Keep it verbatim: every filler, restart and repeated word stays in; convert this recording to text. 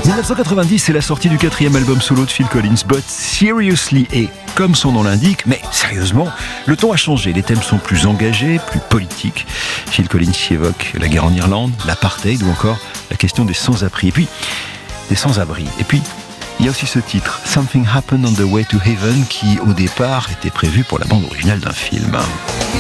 dix-neuf cent quatre-vingt-dix, c'est la sortie du quatrième album solo de Phil Collins, But Seriously, et comme son nom l'indique, mais sérieusement, le ton a changé, les thèmes sont plus engagés, plus politiques. Phil Collins y évoque la guerre en Irlande, l'apartheid ou encore la question des sans-abri. Et puis, des sans-abri. Et puis, il y a aussi ce titre, Something Happened on the Way to Heaven, qui au départ était prévu pour la bande originale d'un film.